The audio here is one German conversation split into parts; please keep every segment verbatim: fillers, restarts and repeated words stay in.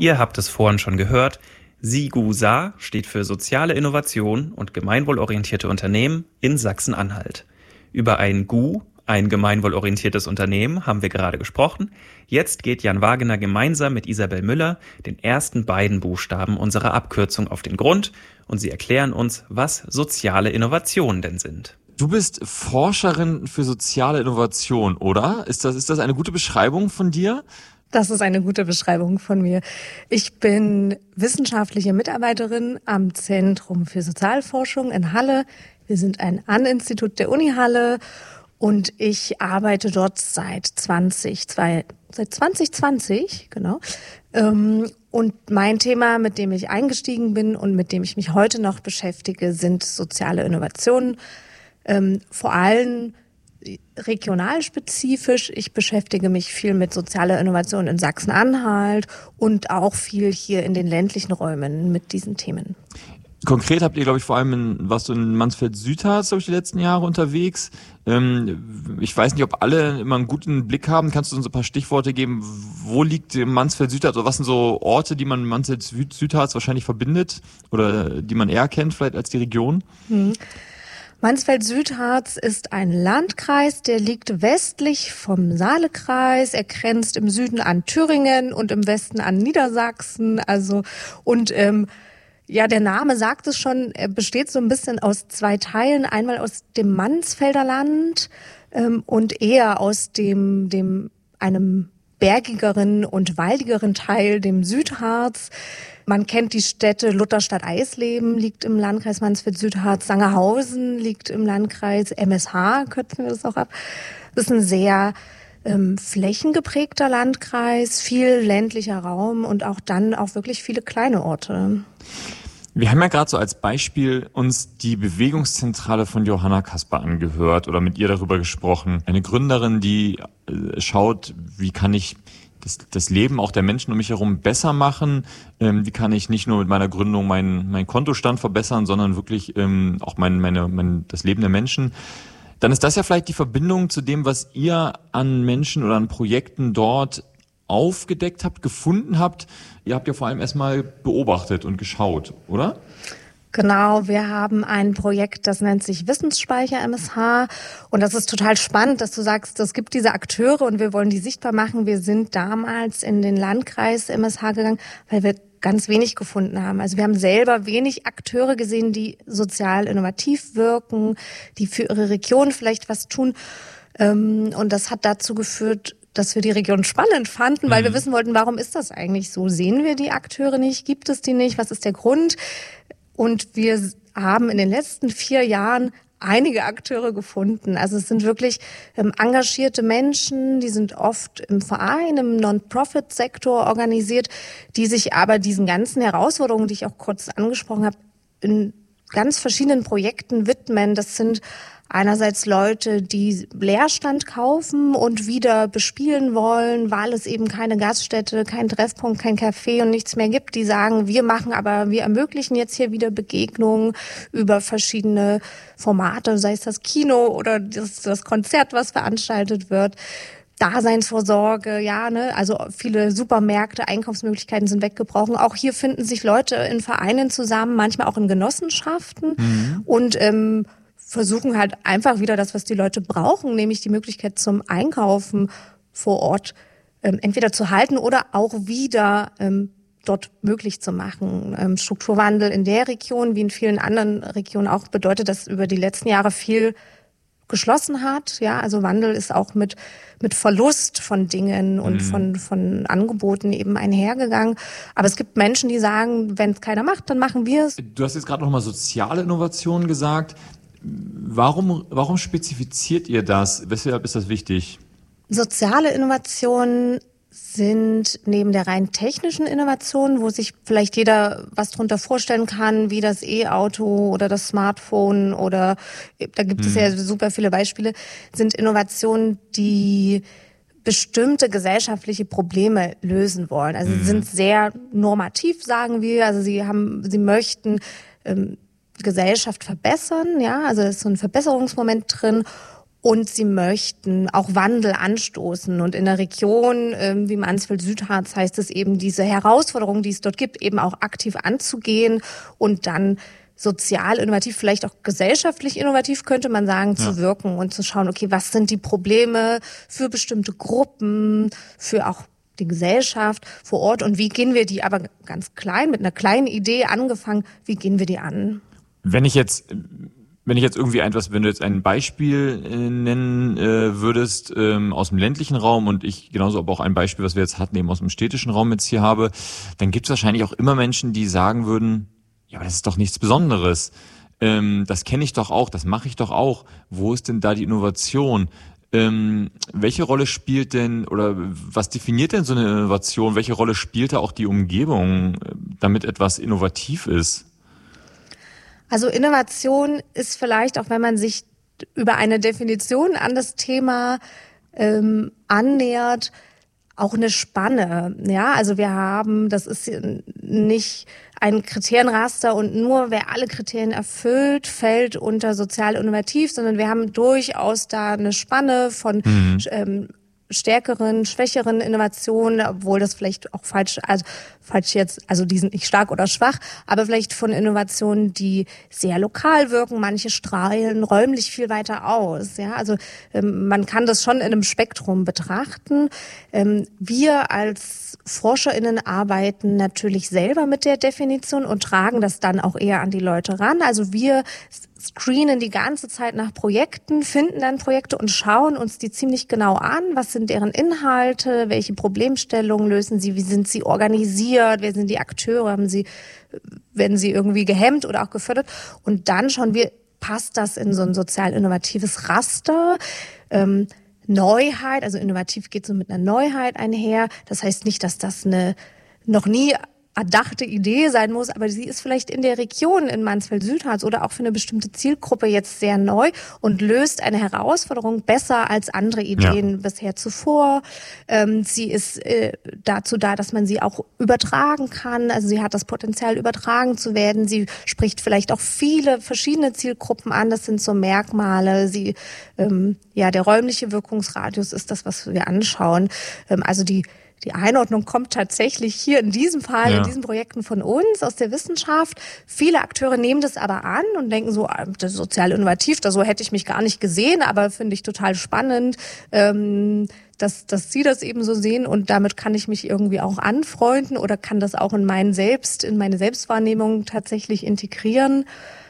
Ihr habt es vorhin schon gehört. SIGUSA steht für Soziale Innovation und gemeinwohlorientierte Unternehmen in Sachsen-Anhalt. Über ein G U, ein gemeinwohlorientiertes Unternehmen, haben wir gerade gesprochen. Jetzt geht Jan Wagener gemeinsam mit Isabel Müller den ersten beiden Buchstaben unserer Abkürzung auf den Grund und sie erklären uns, was soziale Innovationen denn sind. Du bist Forscherin für soziale Innovation, oder? Ist das, ist das eine gute Beschreibung von dir? Das ist eine gute Beschreibung von mir. Ich bin wissenschaftliche Mitarbeiterin am Zentrum für Sozialforschung in Halle. Wir sind ein An-Institut der Uni Halle und ich arbeite dort seit zwanzig, zwei, seit zwanzig zwanzig, genau. Und mein Thema, mit dem ich eingestiegen bin und mit dem ich mich heute noch beschäftige, sind soziale Innovationen. Ähm, vor allem regional spezifisch. Ich beschäftige mich viel mit sozialer Innovation in Sachsen-Anhalt und auch viel hier in den ländlichen Räumen mit diesen Themen. Konkret habt ihr, glaube ich, vor allem in, warst du in Mansfeld-Südharz, glaube ich, die letzten Jahre unterwegs. Ähm, ich weiß nicht, ob alle immer einen guten Blick haben. Kannst du uns ein paar Stichworte geben? Wo liegt Mansfeld-Südharz? Oder was sind so Orte, die man mit Mansfeld-Südharz wahrscheinlich verbindet? Oder die man eher kennt vielleicht als die Region? Hm. Mansfeld-Südharz ist ein Landkreis, der liegt westlich vom Saalekreis. Er grenzt im Süden an Thüringen und im Westen an Niedersachsen. Also und ähm, ja, der Name sagt es schon. Er besteht so ein bisschen aus zwei Teilen: einmal aus dem Mansfelder Land ähm, und eher aus dem dem einem bergigeren und waldigeren Teil, dem Südharz. Man kennt die Städte Lutherstadt-Eisleben, liegt im Landkreis Mansfeld-Südharz, Sangerhausen liegt im Landkreis M S H, kürzen wir das auch ab. Das ist ein sehr ähm, flächengeprägter Landkreis, viel ländlicher Raum und auch dann auch wirklich viele kleine Orte. Wir haben ja gerade so als Beispiel uns die Bewegungszentrale von Johanna Kasper angehört oder mit ihr darüber gesprochen. Eine Gründerin, die äh, schaut, wie kann ich Das, das Leben auch der Menschen um mich herum besser machen. Ähm, wie kann ich nicht nur mit meiner Gründung meinen mein Kontostand verbessern, sondern wirklich ähm, auch mein, meine, mein, das Leben der Menschen. Dann ist das ja vielleicht die Verbindung zu dem, was ihr an Menschen oder an Projekten dort aufgedeckt habt, gefunden habt. Ihr habt ja vor allem erstmal beobachtet und geschaut, oder? Genau, wir haben ein Projekt, das nennt sich Wissensspeicher M S H und das ist total spannend, dass du sagst, es gibt diese Akteure und wir wollen die sichtbar machen. Wir sind damals in den Landkreis M S H gegangen, weil wir ganz wenig gefunden haben. Also wir haben selber wenig Akteure gesehen, die sozial innovativ wirken, die für ihre Region vielleicht was tun und das hat dazu geführt, dass wir die Region spannend fanden, weil mhm. wir wissen wollten, warum ist das eigentlich so? Sehen wir die Akteure nicht? Gibt es die nicht? Was ist der Grund? Und wir haben in den letzten vier Jahren einige Akteure gefunden. Also es sind wirklich ähm, engagierte Menschen, die sind oft im Verein, im Non-Profit-Sektor organisiert, die sich aber diesen ganzen Herausforderungen, die ich auch kurz angesprochen habe, in ganz verschiedenen Projekten widmen. Das sind einerseits Leute, die Leerstand kaufen und wieder bespielen wollen, weil es eben keine Gaststätte, kein Treffpunkt, kein Café und nichts mehr gibt. Die sagen, wir machen aber, wir ermöglichen jetzt hier wieder Begegnungen über verschiedene Formate, sei es das Kino oder das, das Konzert, was veranstaltet wird. Daseinsvorsorge, ja, ne, also viele Supermärkte, Einkaufsmöglichkeiten sind weggebrochen. Auch hier finden sich Leute in Vereinen zusammen, manchmal auch in Genossenschaften mhm. und ähm, versuchen halt einfach wieder das, was die Leute brauchen, nämlich die Möglichkeit zum Einkaufen vor Ort ähm, entweder zu halten oder auch wieder ähm, dort möglich zu machen. Ähm, Strukturwandel in der Region, wie in vielen anderen Regionen auch, bedeutet, dass über die letzten Jahre viel geschlossen hat. Ja, also Wandel ist auch mit mit Verlust von Dingen und mhm. von von Angeboten eben einhergegangen. Aber es gibt Menschen, die sagen, wenn es keiner macht, dann machen wir es. Du hast jetzt gerade noch mal soziale Innovationen gesagt. Warum, warum spezifiziert ihr das? Weshalb ist das wichtig? Soziale Innovationen sind neben der rein technischen Innovation, wo sich vielleicht jeder was drunter vorstellen kann, wie das E-Auto oder das Smartphone oder da gibt hm. es ja super viele Beispiele, sind Innovationen, die bestimmte gesellschaftliche Probleme lösen wollen. Also hm. sie sind sehr normativ, sagen wir. Also sie haben, sie möchten ähm, Gesellschaft verbessern, ja, also da ist so ein Verbesserungsmoment drin Und sie möchten auch Wandel anstoßen. Und in der Region ähm, wie Mansfeld-Südharz heißt es eben, diese Herausforderungen, die es dort gibt, eben auch aktiv anzugehen und dann sozial innovativ, vielleicht auch gesellschaftlich innovativ, könnte man sagen, ja. zu wirken und zu schauen, okay, was sind die Probleme für bestimmte Gruppen, für auch die Gesellschaft vor Ort und wie gehen wir die, aber ganz klein, mit einer kleinen Idee angefangen, wie gehen wir die an? Wenn ich jetzt... Wenn ich jetzt irgendwie etwas, wenn du jetzt ein Beispiel äh, nennen äh, würdest ähm, aus dem ländlichen Raum und ich genauso aber auch ein Beispiel, was wir jetzt hatten, eben aus dem städtischen Raum jetzt hier habe, dann gibt es wahrscheinlich auch immer Menschen, die sagen würden, ja, aber das ist doch nichts Besonderes. Ähm, das kenne ich doch auch, das mache ich doch auch. Wo ist denn da die Innovation? Ähm, welche Rolle spielt denn oder was definiert denn so eine Innovation? Welche Rolle spielt da auch die Umgebung, damit etwas innovativ ist? Also Innovation ist vielleicht, auch wenn man sich über eine Definition an das Thema ähm, annähert, auch eine Spanne. Ja, also wir haben, das ist nicht ein Kriterienraster und nur wer alle Kriterien erfüllt, fällt unter sozial innovativ, sondern wir haben durchaus da eine Spanne von mhm. ähm, stärkeren, schwächeren Innovationen, obwohl das vielleicht auch falsch, also falsch jetzt, also die sind nicht stark oder schwach, aber vielleicht von Innovationen, die sehr lokal wirken. Manche strahlen räumlich viel weiter aus. Ja, also ähm, man kann das schon in einem Spektrum betrachten. Ähm, wir als ForscherInnen arbeiten natürlich selber mit der Definition und tragen das dann auch eher an die Leute ran. Also wir screenen die ganze Zeit nach Projekten, finden dann Projekte und schauen uns die ziemlich genau an. Was sind deren Inhalte? Welche Problemstellungen lösen sie? Wie sind sie organisiert? Wer sind die Akteure? Haben sie, werden sie irgendwie gehemmt oder auch gefördert? Und dann schauen wir, passt das in so ein sozial innovatives Raster? Ähm, Neuheit, also innovativ geht so mit einer Neuheit einher. Das heißt nicht, dass das eine noch nie erdachte Idee sein muss, aber sie ist vielleicht in der Region in Mansfeld-Südharz oder auch für eine bestimmte Zielgruppe jetzt sehr neu und löst eine Herausforderung besser als andere Ideen ja. bisher zuvor. Ähm, sie ist äh, dazu da, dass man sie auch übertragen kann. Also sie hat das Potenzial, übertragen zu werden. Sie spricht vielleicht auch viele verschiedene Zielgruppen an. Das sind so Merkmale. Sie, ähm, ja, der räumliche Wirkungsradius ist das, was wir anschauen. Ähm, also die Die Einordnung kommt tatsächlich hier in diesem Fall, ja. in diesen Projekten von uns, aus der Wissenschaft. Viele Akteure nehmen das aber an und denken so, das ist sozial innovativ, da so hätte ich mich gar nicht gesehen, aber finde ich total spannend, ähm, dass, dass Sie das eben so sehen und damit kann ich mich irgendwie auch anfreunden oder kann das auch in meinen Selbst, in meine Selbstwahrnehmung tatsächlich integrieren.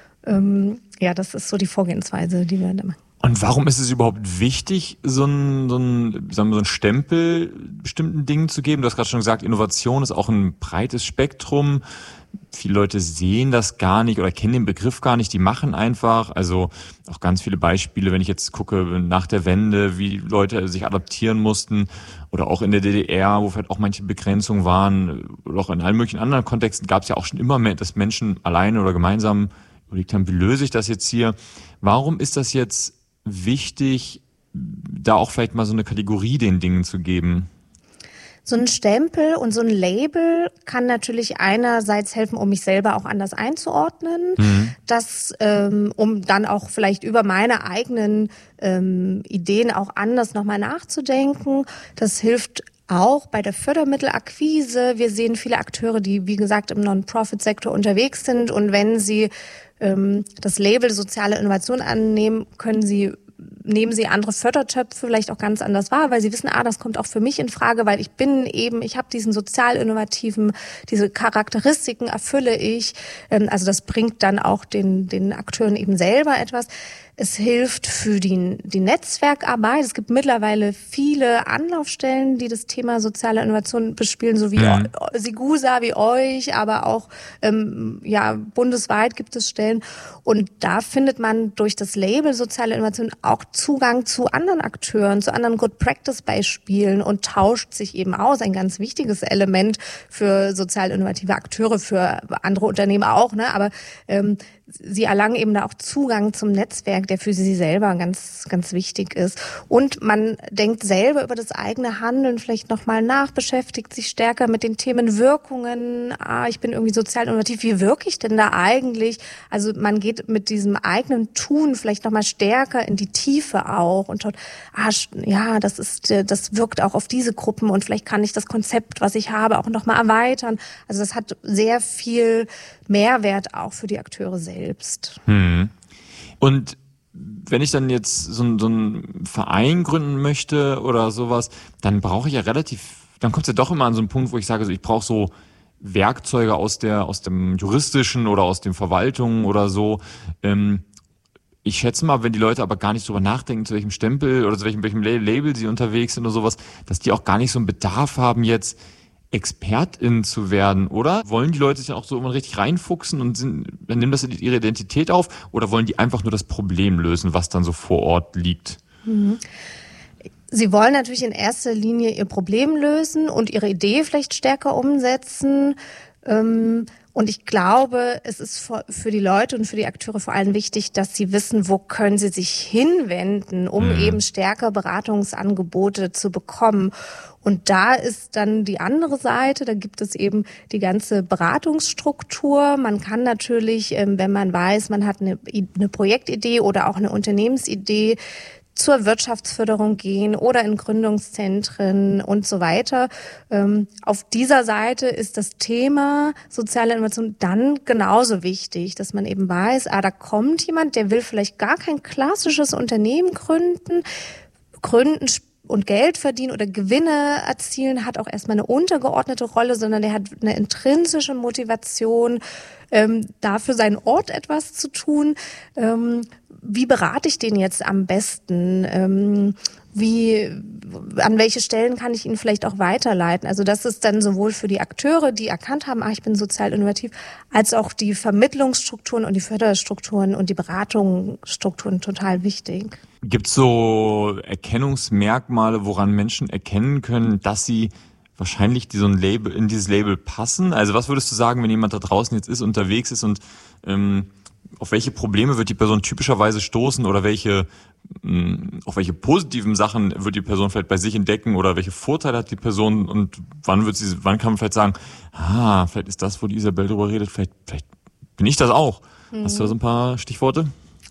Ähm, ja, das ist so die Vorgehensweise, die wir da machen. Und warum ist es überhaupt wichtig, so einen, so einen, sagen wir, so einen Stempel bestimmten Dingen zu geben? Du hast gerade schon gesagt, Innovation ist auch ein breites Spektrum. Viele Leute sehen das gar nicht oder kennen den Begriff gar nicht. Die machen einfach, also auch ganz viele Beispiele, wenn ich jetzt gucke nach der Wende, wie Leute sich adaptieren mussten oder auch in der D D R, wo vielleicht auch manche Begrenzungen waren oder auch in allen möglichen anderen Kontexten gab es ja auch schon immer mehr, dass Menschen alleine oder gemeinsam überlegt haben, wie löse ich das jetzt hier? Warum ist das jetzt wichtig, da auch vielleicht mal so eine Kategorie den Dingen zu geben? So ein Stempel und so ein Label kann natürlich einerseits helfen, um mich selber auch anders einzuordnen, mhm. das, ähm, um dann auch vielleicht über meine eigenen ähm, Ideen auch anders nochmal nachzudenken. Das hilft auch bei der Fördermittelakquise. Wir sehen viele Akteure, die, wie gesagt, im Non-Profit-Sektor unterwegs sind. Und wenn sie ähm, das Label soziale Innovation annehmen, können sie nehmen sie andere Fördertöpfe vielleicht auch ganz anders wahr, weil sie wissen, ah, das kommt auch für mich in Frage, weil ich bin eben, ich habe diesen sozial innovativen, diese Charakteristiken erfülle ich. Ähm, also das bringt dann auch den, den Akteuren eben selber etwas. Es hilft für die, die Netzwerkarbeit. Es gibt mittlerweile viele Anlaufstellen, die das Thema soziale Innovation bespielen, so wie mhm. Sigusa, wie euch, aber auch ähm, ja bundesweit gibt es Stellen. Und da findet man durch das Label soziale Innovation auch Zugang zu anderen Akteuren, zu anderen Good-Practice-Beispielen und tauscht sich eben aus. Ein ganz wichtiges Element für sozial innovative Akteure, für andere Unternehmen auch, ne? Aber ähm, sie erlangen eben da auch Zugang zum Netzwerk, der für sie selber ganz, ganz wichtig ist. Und man denkt selber über das eigene Handeln vielleicht nochmal nach, beschäftigt sich stärker mit den Themen Wirkungen. Ah, ich bin irgendwie sozial innovativ. Wie wirke ich denn da eigentlich? Also man geht mit diesem eigenen Tun vielleicht nochmal stärker in die Tiefe auch und schaut, ah, ja, das ist, das wirkt auch auf diese Gruppen und vielleicht kann ich das Konzept, was ich habe, auch nochmal erweitern. Also das hat sehr viel Mehrwert auch für die Akteure selbst. Hm. Und wenn ich dann jetzt so, so einen Verein gründen möchte oder sowas, dann brauche ich ja relativ, dann kommt es ja doch immer an so einen Punkt, wo ich sage, so, ich brauche so Werkzeuge aus der, aus dem Juristischen oder aus den Verwaltungen oder so. Ähm, ich schätze mal, wenn die Leute aber gar nicht drüber nachdenken, zu welchem Stempel oder zu welchem, welchem Label sie unterwegs sind oder sowas, dass die auch gar nicht so einen Bedarf haben, jetzt ExpertIn zu werden, oder? Wollen die Leute sich dann auch so immer richtig reinfuchsen und sind, dann nehmen das ihre Identität auf, oder wollen die einfach nur das Problem lösen, was dann so vor Ort liegt? Sie wollen natürlich in erster Linie ihr Problem lösen und ihre Idee vielleicht stärker umsetzen. Und ich glaube, es ist für die Leute und für die Akteure vor allem wichtig, dass sie wissen, wo können sie sich hinwenden, um mhm. eben stärker Beratungsangebote zu bekommen. Und da ist dann die andere Seite, da gibt es eben die ganze Beratungsstruktur. Man kann natürlich, wenn man weiß, man hat eine, eine Projektidee oder auch eine Unternehmensidee, zur Wirtschaftsförderung gehen oder in Gründungszentren und so weiter. Ähm, auf dieser Seite ist das Thema soziale Innovation dann genauso wichtig, dass man eben weiß, ah, da kommt jemand, der will vielleicht gar kein klassisches Unternehmen gründen, gründen und Geld verdienen oder Gewinne erzielen, hat auch erstmal eine untergeordnete Rolle, sondern der hat eine intrinsische Motivation, ähm, dafür seinen Ort etwas zu tun. Ähm, wie berate ich den jetzt am besten? Ähm, wie, an welche Stellen kann ich ihn vielleicht auch weiterleiten? Also das ist dann sowohl für die Akteure, die erkannt haben, ah, ich bin sozial innovativ, als auch die Vermittlungsstrukturen und die Förderstrukturen und die Beratungsstrukturen total wichtig. Gibt es so Erkennungsmerkmale, woran Menschen erkennen können, dass sie wahrscheinlich die so ein Label, in dieses Label passen? Also was würdest du sagen, wenn jemand da draußen jetzt ist, unterwegs ist und ähm, auf welche Probleme wird die Person typischerweise stoßen oder welche, mh, auf welche positiven Sachen wird die Person vielleicht bei sich entdecken oder welche Vorteile hat die Person und wann wird sie, wann kann man vielleicht sagen, ah, vielleicht ist das, wo die Isabel drüber redet, vielleicht, vielleicht bin ich das auch. Mhm. Hast du da so ein paar Stichworte?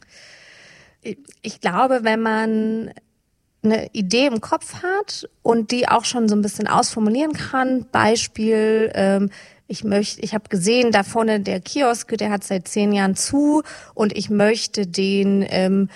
Ich glaube, wenn man eine Idee im Kopf hat und die auch schon so ein bisschen ausformulieren kann, Beispiel, ähm, ich möchte, ich habe gesehen, da vorne der Kiosk, der hat seit zehn Jahren zu und ich möchte den ähm,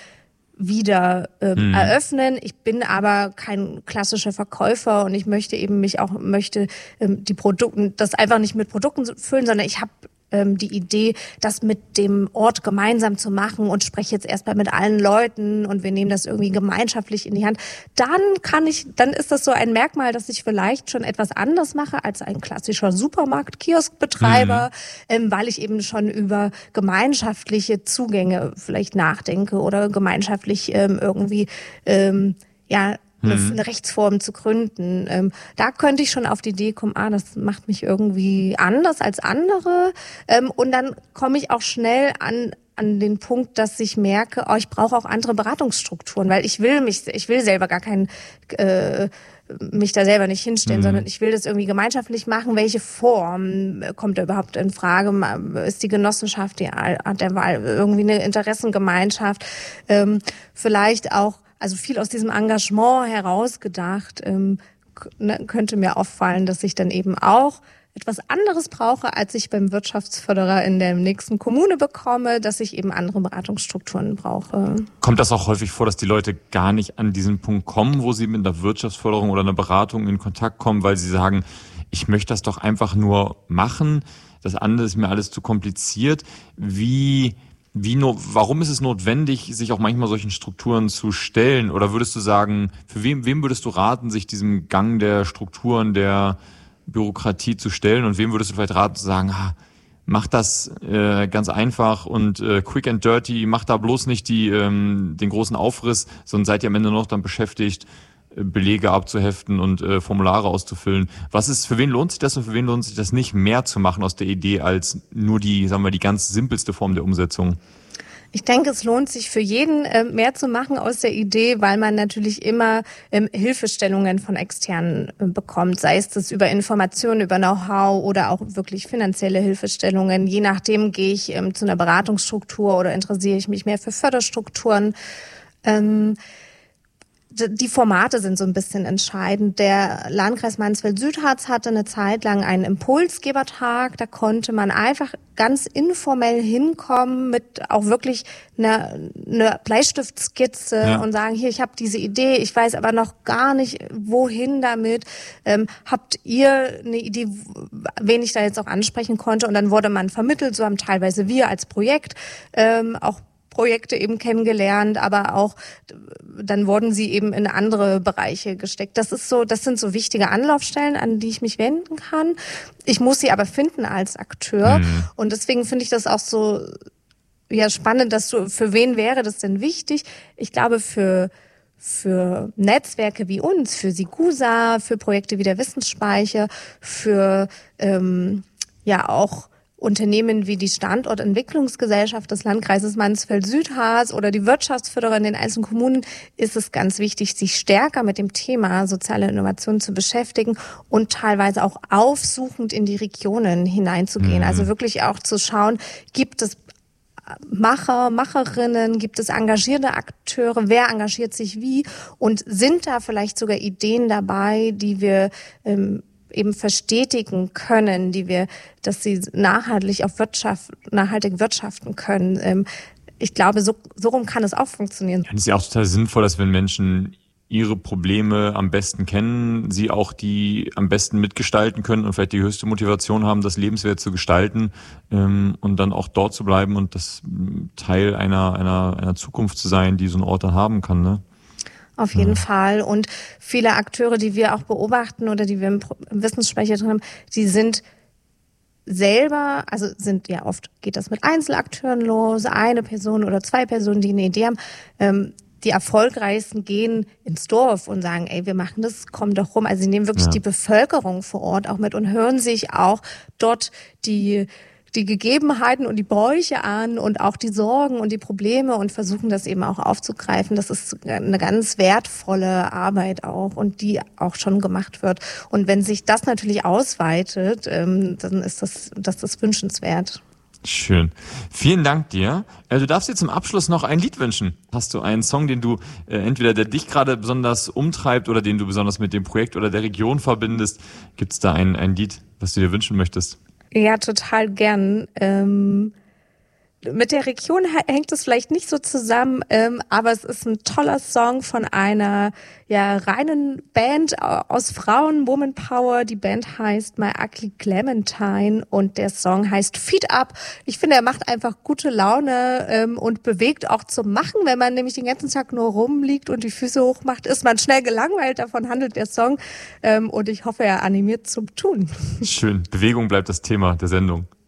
wieder ähm, mhm. eröffnen. Ich bin aber kein klassischer Verkäufer und ich möchte eben mich auch möchte ähm, die Produkte, das einfach nicht mit Produkten füllen, sondern ich habe die Idee, das mit dem Ort gemeinsam zu machen und spreche jetzt erstmal mit allen Leuten und wir nehmen das irgendwie gemeinschaftlich in die Hand. Dann kann ich, dann ist das so ein Merkmal, dass ich vielleicht schon etwas anders mache als ein klassischer Supermarkt-Kioskbetreiber, mhm. ähm, weil ich eben schon über gemeinschaftliche Zugänge vielleicht nachdenke oder gemeinschaftlich ähm, irgendwie, ähm, ja, Eine, eine Rechtsform zu gründen. Ähm, da könnte ich schon auf die Idee kommen, ah, das macht mich irgendwie anders als andere. Ähm, und dann komme ich auch schnell an an den Punkt, dass ich merke, oh, ich brauche auch andere Beratungsstrukturen, weil ich will mich, ich will selber gar kein äh, mich da selber nicht hinstellen, mhm. sondern ich will das irgendwie gemeinschaftlich machen. Welche Form kommt da überhaupt in Frage? Ist die Genossenschaft die Art der Wahl irgendwie eine Interessengemeinschaft? Ähm, vielleicht auch Also viel aus diesem Engagement herausgedacht, ähm, ne, könnte mir auffallen, dass ich dann eben auch etwas anderes brauche, als ich beim Wirtschaftsförderer in der nächsten Kommune bekomme, dass ich eben andere Beratungsstrukturen brauche. Kommt das auch häufig vor, dass die Leute gar nicht an diesen Punkt kommen, wo sie mit einer Wirtschaftsförderung oder einer Beratung in Kontakt kommen, weil sie sagen, ich möchte das doch einfach nur machen, das andere ist mir alles zu kompliziert. Wie... Wie nur, warum ist es notwendig, sich auch manchmal solchen Strukturen zu stellen? Oder würdest du sagen, für wem, wem würdest du raten, sich diesem Gang der Strukturen, der Bürokratie zu stellen? Und wem würdest du vielleicht raten, zu sagen, ah, mach das äh, ganz einfach und äh, quick and dirty, mach da bloß nicht die, ähm, den großen Aufriss, sondern seid ihr am Ende noch dann beschäftigt, Belege abzuheften und äh, Formulare auszufüllen. Was ist, für wen lohnt sich das und für wen lohnt sich das nicht, mehr zu machen aus der Idee als nur die, sagen wir, die ganz simpelste Form der Umsetzung? Ich denke, es lohnt sich für jeden äh, mehr zu machen aus der Idee, weil man natürlich immer ähm, Hilfestellungen von Externen äh, bekommt, sei es das über Informationen, über Know-how oder auch wirklich finanzielle Hilfestellungen. Je nachdem gehe ich ähm, zu einer Beratungsstruktur oder interessiere ich mich mehr für Förderstrukturen. Ähm, Die Formate sind so ein bisschen entscheidend. Der Landkreis Mansfeld-Südharz hatte eine Zeit lang einen Impulsgebertag. Da konnte man einfach ganz informell hinkommen mit auch wirklich einer, einer Bleistiftskizze ja. und sagen, hier, ich habe diese Idee, ich weiß aber noch gar nicht, wohin damit. Ähm, habt ihr eine Idee, wen ich da jetzt auch ansprechen konnte? Und dann wurde man vermittelt, so haben teilweise wir als Projekt ähm, auch Projekte eben kennengelernt, aber auch dann wurden sie eben in andere Bereiche gesteckt. Das ist so, das sind so wichtige Anlaufstellen, an die ich mich wenden kann. Ich muss sie aber finden als Akteur mhm. und deswegen finde ich das auch so ja spannend, dass du, für wen wäre das denn wichtig? Ich glaube für für Netzwerke wie uns, für Sigusa, für Projekte wie der Wissensspeicher, für ähm, ja auch Unternehmen wie die Standortentwicklungsgesellschaft des Landkreises Mansfeld-Südharz oder die Wirtschaftsförderer in den einzelnen Kommunen ist es ganz wichtig, sich stärker mit dem Thema soziale Innovation zu beschäftigen und teilweise auch aufsuchend in die Regionen hineinzugehen. Mhm. Also wirklich auch zu schauen, gibt es Macher, Macherinnen, gibt es engagierte Akteure, wer engagiert sich wie und sind da vielleicht sogar Ideen dabei, die wir ähm, eben verstetigen können, die wir, dass sie nachhaltig auf Wirtschaft, nachhaltig wirtschaften können. Ähm, ich glaube, so, so rum kann es auch funktionieren. Es ist ja auch total sinnvoll, dass wenn Menschen ihre Probleme am besten kennen, sie auch die am besten mitgestalten können und vielleicht die höchste Motivation haben, das lebenswert zu gestalten ähm, und dann auch dort zu bleiben und das Teil einer, einer, einer Zukunft zu sein, die so ein Ort dann haben kann, ne? Auf jeden ja. Fall. Und viele Akteure, die wir auch beobachten oder die wir im Wissensspeicher drin haben, die sind selber, also sind ja oft geht das mit Einzelakteuren los, eine Person oder zwei Personen, die eine Idee haben. Ähm, die erfolgreichsten gehen ins Dorf und sagen, ey, wir machen das, komm doch rum. Also sie nehmen wirklich ja. die Bevölkerung vor Ort auch mit und hören sich auch dort die die Gegebenheiten und die Bräuche an und auch die Sorgen und die Probleme und versuchen das eben auch aufzugreifen. Das ist eine ganz wertvolle Arbeit auch und die auch schon gemacht wird. Und wenn sich das natürlich ausweitet, dann ist das, das ist wünschenswert. Schön. Vielen Dank dir. Du darfst dir zum Abschluss noch ein Lied wünschen. Hast du einen Song, den du äh, entweder der dich gerade besonders umtreibt oder den du besonders mit dem Projekt oder der Region verbindest? Gibt es da ein, ein Lied, was du dir wünschen möchtest? Ja, total gern. Ähm, mit der Region hängt es vielleicht nicht so zusammen, ähm, aber es ist ein toller Song von einer ja reinen Band aus Frauen, Woman Power. Die Band heißt My Ugly Clementine und der Song heißt Feed Up. Ich finde, er macht einfach gute Laune ähm, und bewegt auch zum Machen. Wenn man nämlich den ganzen Tag nur rumliegt und die Füße hochmacht, ist man schnell gelangweilt. Davon handelt der Song ähm, und ich hoffe, er animiert zum Tun. Schön. Bewegung bleibt das Thema der Sendung.